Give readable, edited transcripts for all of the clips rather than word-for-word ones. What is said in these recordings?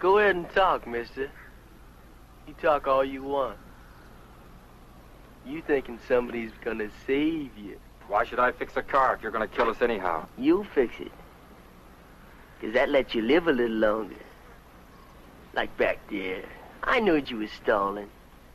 Go ahead and talk, mister. You talk all you want. You thinking somebody's gonna save you. Why should I fix a car if you're gonna kill us anyhow? You'll fix it. 'Cause that lets you live a little longer. Like back there. I knowed you was stalling.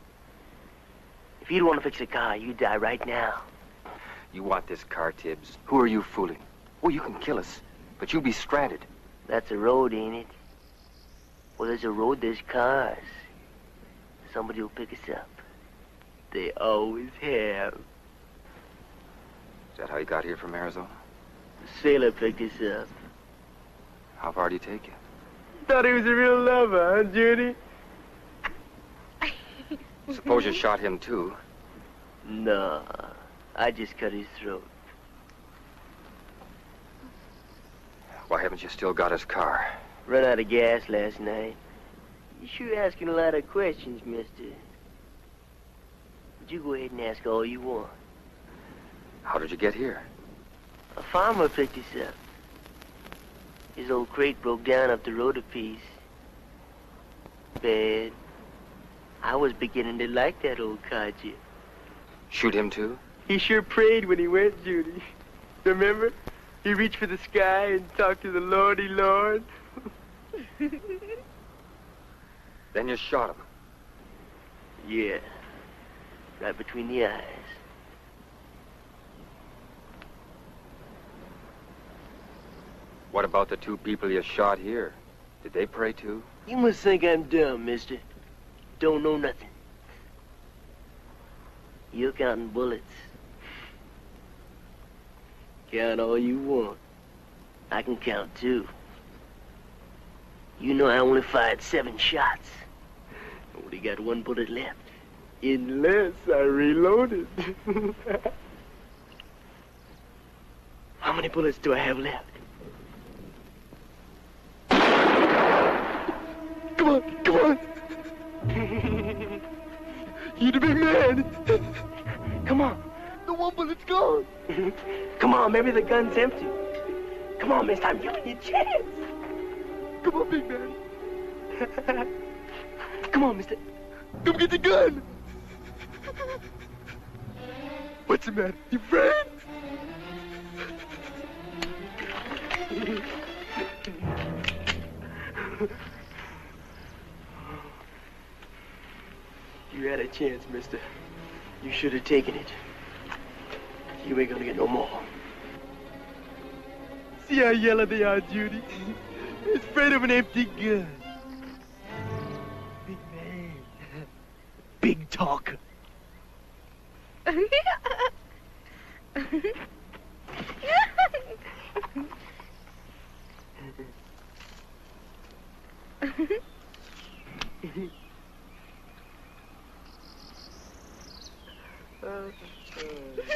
If you'd want to fix a car, you'd die right now. You want this car, Tibbs? Who are you fooling? Oh, you can kill us, but you'll be stranded. That's a road, ain't it? Well, there's a road, there's cars. Somebody will pick us up. They always have. Is that how you got here from Arizona? The sailor picked us up. How far did he take you? Thought he was a real lover, huh, Judy? Suppose you shot him, too. No, I just cut his throat. Why haven't you still got his car? Run out of gas last night. You sure asking a lot of questions, mister. But you go ahead and ask all you want. How did you get here? A farmer picked us up. His old crate broke down up the road a piece. Bad. I was beginning to like that old codger. Shoot him, too? He sure prayed when he went, Judy. Remember? He reached for the sky and talked to the Lordy Lord. Then you shot him. Yeah. Right between the eyes. What about the two people you shot here? Did they pray, too? You must think I'm dumb, mister. Don't know nothing. You're counting bullets. Count all you want. I can count, too. You know I only fired 7 shots. Only got 1 bullet left. Unless I reloaded. How many bullets do I have left? Come on, come on! You the big man! Come on, the 1 bullet's gone! Come on, maybe the gun's empty. Come on, mister, I'm giving you a chance! Come on, big man! Come on, mister! Come get the gun! What's the matter? You afraid? You had a chance, mister. You should have taken it. You ain't gonna get no more. See how yellow they are, Judy? It's afraid of an empty gun. Big man. Big talker.